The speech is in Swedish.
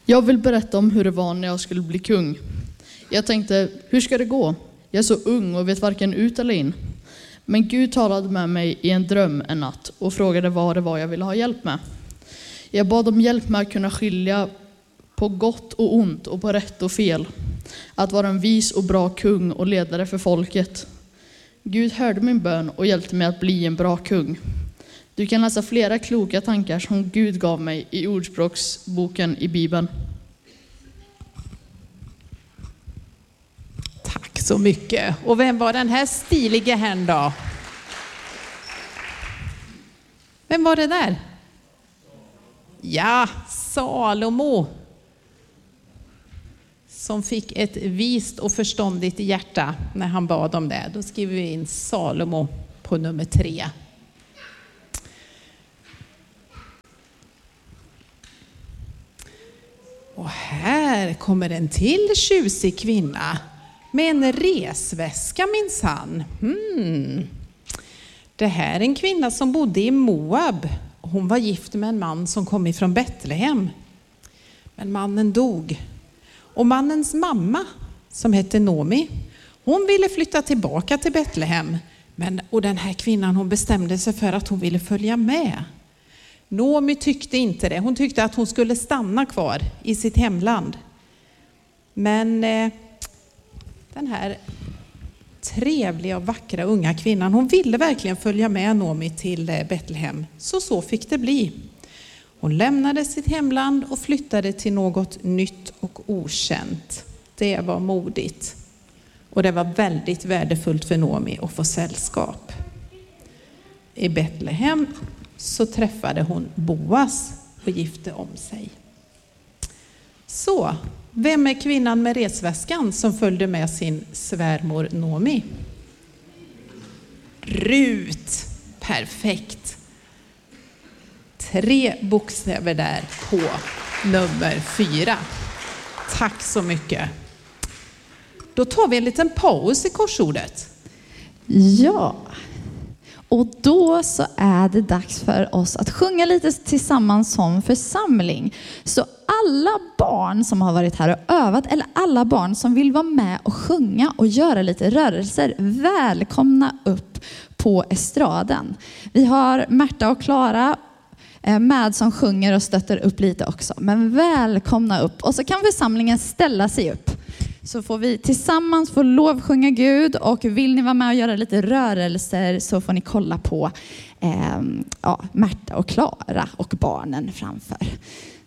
Jag vill berätta om hur det var när jag skulle bli kung. Jag tänkte, hur ska det gå? Jag är så ung och vet varken ut eller in. Men Gud talade med mig i en dröm en natt och frågade vad det var jag ville ha hjälp med. Jag bad om hjälp med att kunna skilja på gott och ont och på rätt och fel. Att vara en vis och bra kung och ledare för folket. Gud hörde min bön och hjälpte mig att bli en bra kung. Du kan läsa flera kloka tankar som Gud gav mig i Ordspråksboken i Bibeln. Tack så mycket. Och vem var den här stiliga herrn då? Vem var det där? Ja, Salomo. Som fick ett vist och förståndigt hjärta när han bad om det. Då skriver vi in Salomo på nummer 3. Och här kommer en till tjusig kvinna med en resväska minsann. Det här är en kvinna som bodde i Moab. Hon var gift med en man som kom ifrån Betlehem. Men mannen dog. Och mannens mamma, som hette Nomi, hon ville flytta tillbaka till Betlehem. Och den här kvinnan, hon bestämde sig för att hon ville följa med. Nomi tyckte inte det. Hon tyckte att hon skulle stanna kvar i sitt hemland. Men den här trevliga och vackra unga kvinnan, hon ville verkligen följa med Nomi till Betlehem. Så fick det bli. Hon lämnade sitt hemland och flyttade till något nytt och okänt. Det var modigt. Och det var väldigt värdefullt för Nomi att få sällskap. I Betlehem så träffade hon Boas och gifte om sig. Så, vem är kvinnan med resväskan som följde med sin svärmor Nomi? Rut. Perfekt. 3 bokstäver där på nummer 4. Tack så mycket. Då tar vi en liten paus i korsordet. Ja, och då så är det dags för oss att sjunga lite tillsammans som församling. Så alla barn som har varit här och övat, eller alla barn som vill vara med och sjunga och göra lite rörelser, välkomna upp på estraden. Vi har Märta och Klara med som sjunger och stöttar upp lite också. Men välkomna upp. Och så kan församlingen ställa sig upp. Så får vi tillsammans få lovsjunga Gud. Och vill ni vara med och göra lite rörelser så får ni kolla på Märta och Klara och barnen framför.